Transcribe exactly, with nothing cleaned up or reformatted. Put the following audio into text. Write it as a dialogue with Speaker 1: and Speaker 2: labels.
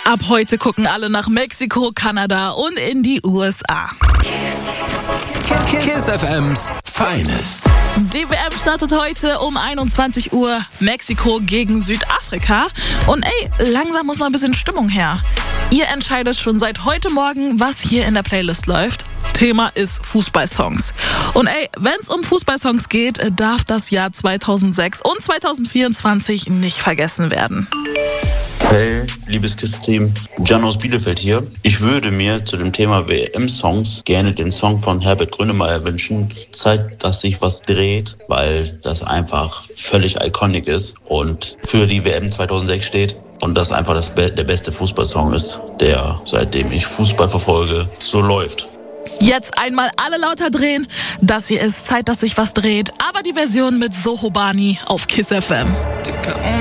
Speaker 1: Ab heute gucken alle nach Mexiko, Kanada und in die U S A.
Speaker 2: Kiss F M's Finest.
Speaker 1: Die W M startet heute um einundzwanzig Uhr. Mexiko gegen Südafrika. Und ey, langsam muss mal ein bisschen Stimmung her. Ihr entscheidet schon seit heute Morgen, was hier in der Playlist läuft. Thema ist Fußballsongs. Und ey, wenn es um Fußballsongs geht, darf das Jahr zweitausendsechs und zweitausendvierundzwanzig nicht vergessen werden.
Speaker 3: Hey, liebes KISS-Team, Jan aus Bielefeld hier. Ich würde mir zu dem Thema W M-Songs gerne den Song von Herbert Grönemeyer wünschen. Zeit, dass sich was dreht, weil das einfach völlig iconic ist und für die W M zweitausendsechs steht. Und das einfach das Be- der beste Fußballsong ist, der, seitdem ich Fußball verfolge, so läuft.
Speaker 1: Jetzt einmal alle lauter drehen. Das hier ist Zeit, dass sich was dreht. Aber die Version mit Soho Bani auf KISS F M.